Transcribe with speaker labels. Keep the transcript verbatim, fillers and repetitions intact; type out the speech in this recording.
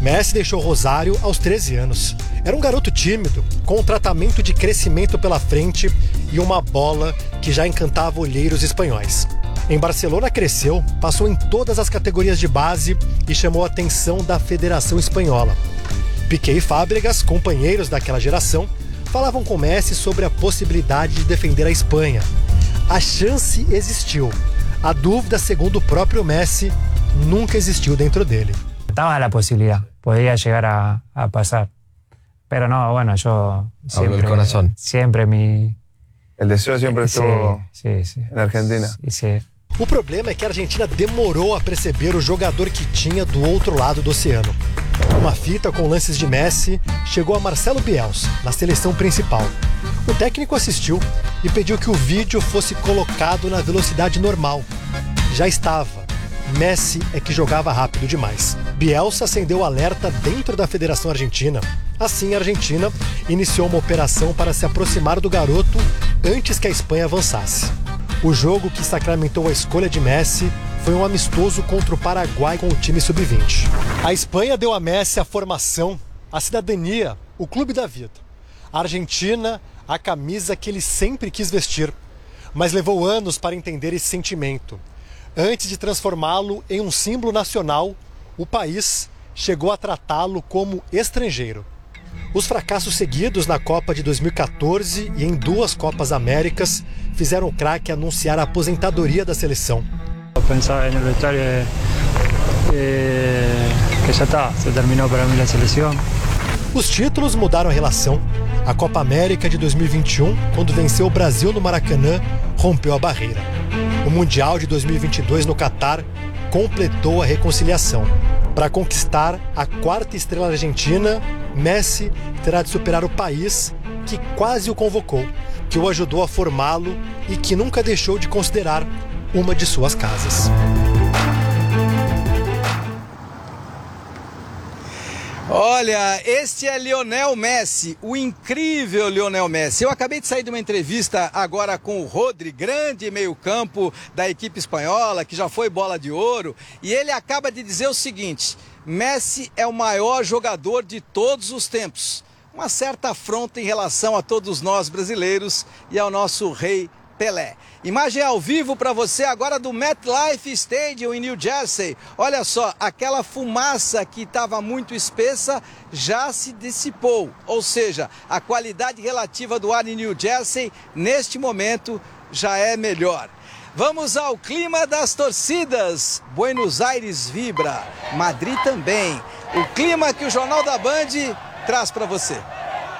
Speaker 1: Messi deixou Rosário aos treze anos. Era um garoto tímido, com um tratamento de crescimento pela frente e uma bola que já encantava olheiros espanhóis. Em Barcelona cresceu, passou em todas as categorias de base e chamou a atenção da Federação Espanhola. Piqué e Fábregas, companheiros daquela geração, falavam com Messi sobre a possibilidade de defender a Espanha. A chance existiu. A dúvida, segundo o próprio Messi, nunca existiu dentro dele.
Speaker 2: Estaba la posibilidad, podía llegar a, a pasar. Pero no, bueno, yo siempre...
Speaker 3: Hablo el corazón.
Speaker 2: Siempre mi...
Speaker 3: El deseo siempre estuvo
Speaker 2: sí, sí, sí.
Speaker 3: en Argentina.
Speaker 2: Sí, sí.
Speaker 1: O problema é que a Argentina demorou a perceber o jogador que tinha do outro lado do oceano. Uma fita com lances de Messi chegou a Marcelo Bielsa, na seleção principal. O técnico assistiu e pediu que o vídeo fosse colocado na velocidade normal. Já estava. Messi é que jogava rápido demais. Bielsa acendeu o alerta dentro da Federação Argentina. Assim, a Argentina iniciou uma operação para se aproximar do garoto antes que a Espanha avançasse. O jogo que sacramentou a escolha de Messi foi um amistoso contra o Paraguai com o time sub vinte. A Espanha deu a Messi a formação, a cidadania, o clube da vida. A Argentina, a camisa que ele sempre quis vestir. Mas levou anos para entender esse sentimento. Antes de transformá-lo em um símbolo nacional, o país chegou a tratá-lo como estrangeiro. Os fracassos seguidos na Copa de dois mil e quatorze e em duas Copas Américas fizeram o craque anunciar a aposentadoria da seleção.
Speaker 2: Eu pensava no vestuário que já está, se terminou para mim a seleção.
Speaker 1: Os títulos mudaram a relação. A Copa América de dois mil e vinte e um, quando venceu o Brasil no Maracanã, rompeu a barreira. O Mundial de dois mil e vinte e dois no Catar completou a reconciliação. Para conquistar a quarta estrela argentina, Messi terá de superar o país que quase o convocou, que o ajudou a formá-lo e que nunca deixou de considerar uma de suas casas.
Speaker 4: Olha, este é Lionel Messi, o incrível Lionel Messi. Eu acabei de sair de uma entrevista agora com o Rodri, grande meio-campo da equipe espanhola, que já foi bola de ouro, e ele acaba de dizer o seguinte: Messi é o maior jogador de todos os tempos. Uma certa afronta em relação a todos nós brasileiros e ao nosso rei Pelé. Imagem ao vivo para você agora do MetLife Stadium em New Jersey. Olha só, aquela fumaça que estava muito espessa já se dissipou. Ou seja, a qualidade relativa do ar em New Jersey neste momento já é melhor. Vamos ao clima das torcidas. Buenos Aires vibra, Madrid também. O clima que o Jornal da Band traz para você.